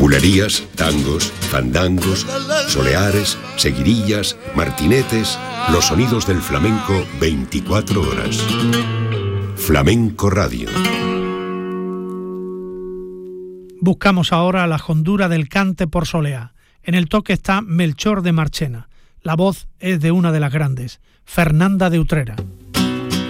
Bulerías, tangos, fandangos, soleares, seguirillas, martinetes, los sonidos del flamenco 24 horas. Flamenco Radio. Buscamos ahora la hondura del cante por Soleá. En el toque está Melchor de Marchena. La voz es de una de las grandes, Fernanda de Utrera.